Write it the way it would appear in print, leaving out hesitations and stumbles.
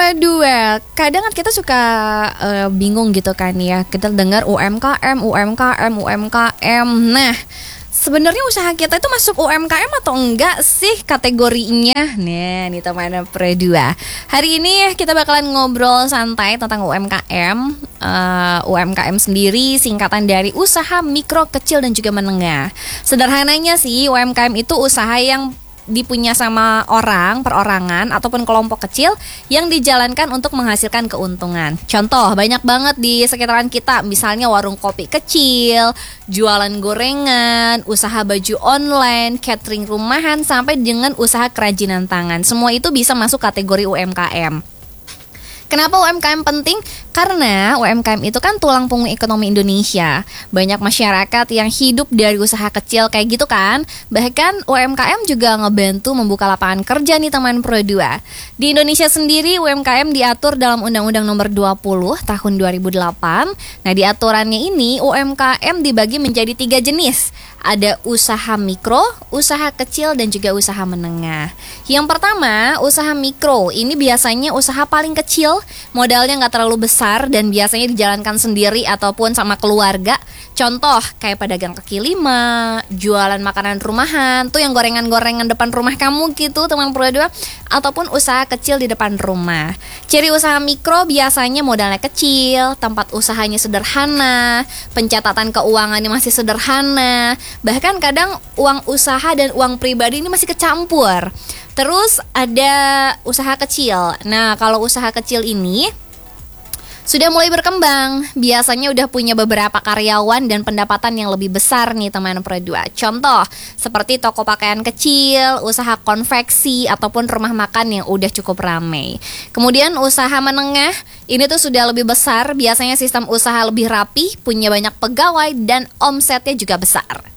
Pro 2, kadang kan kita suka bingung gitu kan ya. Kita dengar UMKM, UMKM, UMKM. Nah, sebenarnya usaha kita itu masuk UMKM atau enggak sih kategorinya? Nah, nih teman Pro 2. Hari ini kita bakalan ngobrol santai tentang UMKM. UMKM sendiri singkatan dari usaha mikro, kecil, dan juga menengah. Sederhananya sih, UMKM itu usaha yang dipunya sama orang, perorangan, ataupun kelompok kecil yang dijalankan untuk menghasilkan keuntungan. Contoh, banyak banget di sekitaran kita, misalnya warung kopi kecil, jualan gorengan, usaha baju online, catering rumahan, sampai dengan usaha kerajinan tangan. Semua itu bisa masuk kategori UMKM. Kenapa UMKM penting? Karena UMKM itu kan tulang punggung ekonomi Indonesia. Banyak masyarakat yang hidup dari usaha kecil kayak gitu kan. Bahkan UMKM juga ngebantu membuka lapangan kerja nih teman Pro 2. Di Indonesia sendiri UMKM diatur dalam Undang-Undang Nomor 20 Tahun 2008. Nah, di aturannya ini UMKM dibagi menjadi 3 jenis. Ada usaha mikro, usaha kecil, dan juga usaha menengah. Yang pertama, usaha mikro. Ini biasanya usaha paling kecil, modalnya nggak terlalu besar, dan biasanya dijalankan sendiri ataupun sama keluarga. Contoh, kayak pedagang kaki lima, jualan makanan rumahan, tuh yang gorengan-gorengan depan rumah kamu gitu, teman Pro 2, ataupun usaha kecil di depan rumah. Ciri usaha mikro biasanya modalnya kecil, tempat usahanya sederhana, pencatatan keuangannya masih sederhana. Bahkan kadang uang usaha dan uang pribadi ini masih kecampur. Terus ada usaha kecil. Nah, kalau usaha kecil ini sudah mulai berkembang, biasanya udah punya beberapa karyawan dan pendapatan yang lebih besar nih teman Pro 2. Contoh, seperti toko pakaian kecil, usaha konveksi, ataupun rumah makan yang udah cukup ramai. Kemudian usaha menengah, ini tuh sudah lebih besar, biasanya sistem usaha lebih rapi, punya banyak pegawai, dan omsetnya juga besar.